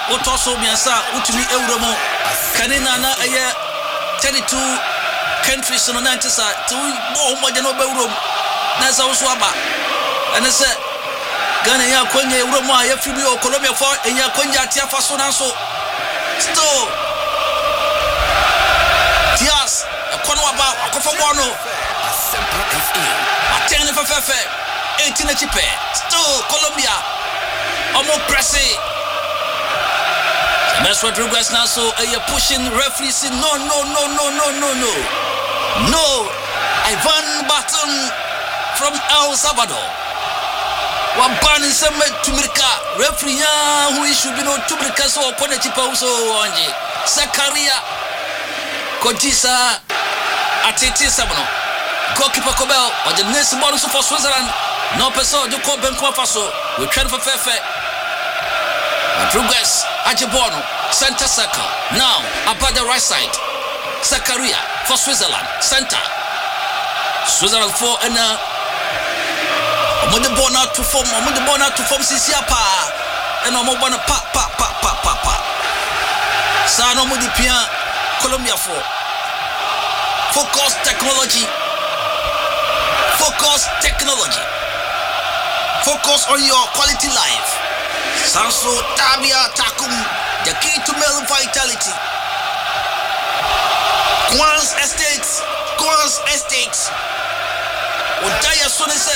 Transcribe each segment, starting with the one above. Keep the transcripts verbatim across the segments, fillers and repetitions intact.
Otoso Biansa, Utumi Euromo, Kanina na aye thirty-two countries no ninety sa to more mo de no be Europe. Na sa so aba. And I say Ghana ya kwanya Euromo a ya fibi o Colombia for enya kwanya atia fa so na so. Still Tias, kono aba akofo bono. Atene fa fa fa. eighteen chipe. Still Colombia. Omo pressing. That's what Rodriguez now so uh, you're pushing referee say no no no no no no no no Ivan Baton from El Salvador one ban in some Tumirka referee who should be no Tumirka so opponent so onje Zakaria Kojisa Atete Sabno goalkeeper Kobel or the next bonus for Switzerland no person do call Benko Faso we try for fair fair Rodriguez Ajibono center circle now about the right side Zakaria for Switzerland center Switzerland for and uh Omo born out to form Omo born out to form Sisia pa and Omo born pa pa pa pa pa pa Sa no mo di pia Colombia for focus technology focus technology focus on your quality life Sanso Tabia Takum, the key to male vitality. Quans Estates, Quans Estates. Udaya Sunese.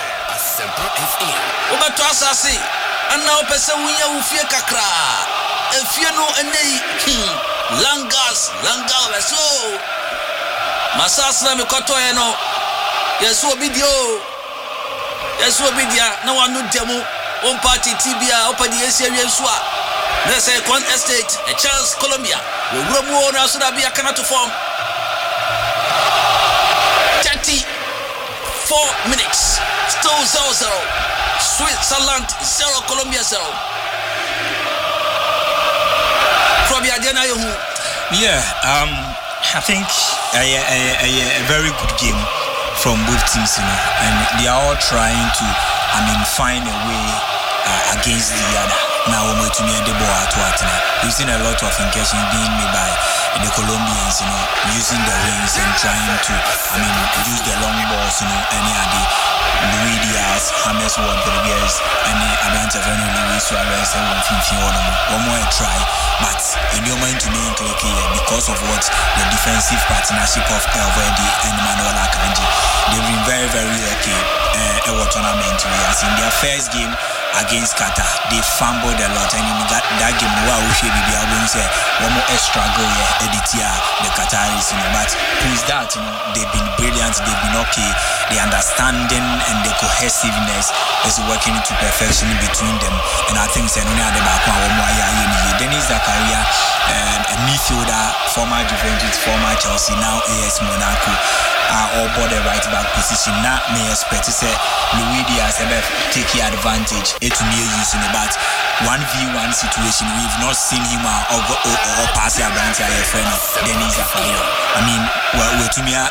Obato Asasi. And now person we are fear kakra. If you know any Langas, Langa so Masasna Mikoto eno. Yes, what video. Yes, what video. No one knew demo. One party T B A open the Syrian Swa. Let's say one estate, a chance Colombia. We will move on so that we cannot form. thirty-four minutes. Still zero zero. Switzerland zero, Colombia zero. Probably Adena Yohu. Yeah, um, I think a, a, a, a very good game from both teams, you know, and they are all trying to, I mean, find a way uh, against the other. Now we're to me the ball at what now. We've seen a lot of incursions being made by the Colombians, you know, using the wings and trying to, I mean, use the long balls, you know, any of the Luis Diaz, James Rodriguez, and the Atlanta Vernon Luis Suarez, and one fifty one one more try. But in your mind to me, because of what the defensive partnership of Elvedi and Manuel Akanji, they've been very, very okay uh, at what tournament. As in their first game against Qatar, they fumbled a lot, and in that, that game, wow, we should be able to say one more extra goal, yeah, edit here, the Qataris, you know. But please, that, you know, they've been brilliant, they've been okay. The understanding and the cohesiveness is working to perfection between them, and I think Senona at the back one more year, Dennis Zakaria, um, a midfielder, former Juventus, former Chelsea, now A S Monaco, are all bought the right back position. Now, may expect to say Luis Diaz take advantage. It's near using it, but one v one situation, we've not seen him or, or, or, or pass a branch a friend. Dennis Zakaria. I mean, we're to me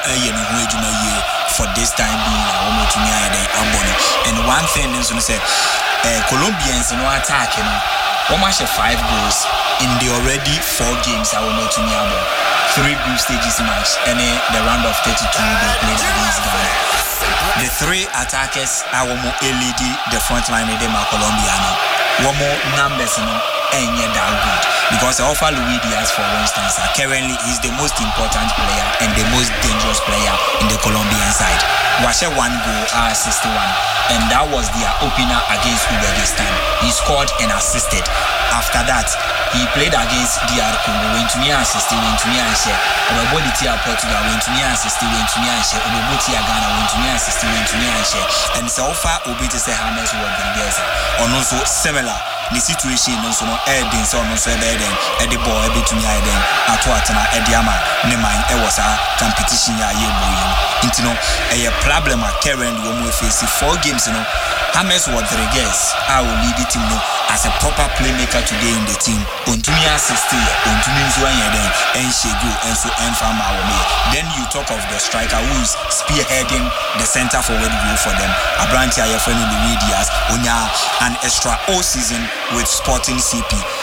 for this time being a to me and one thing is to say, Colombians no attack, you know, almost five goals in the already four games. I will to me about three group stages match, and then the round of thirty-two they played against Ghana. The three attackers are one more L E D, the front line of them are Colombiano. One more numbers, you know, and yet that good. Because I offer Luis Diaz, for instance, uh, currently he's the most important player and the most dangerous player in the Colombian side. Washe one goal, uh, sixty-one, and that was their opener against Uzbekistan. He scored and assisted. After that, he played against D R Congo. Went to me assisted, went to me and share. Obebodi tia Portugal, went to me assisted, went to me and share. Obebodi Ghana, went to me assisted, went to me and share. And so far, Obi to say James Rodriguez, or also similar. The situation no so no adding so no so bad then the ball be to me then at what na ediama ne man e was a competition ya ye boy into no a problem at current we mo face four games no James Rodriguez I will lead the team no as a proper playmaker today in the team on to me assist on to me so yan then and she go and so and farm our me then you talk of the striker who is spearheading the center forward role for them Abrantia your friend Luis Diaz onya an extra all season with Sporting C P.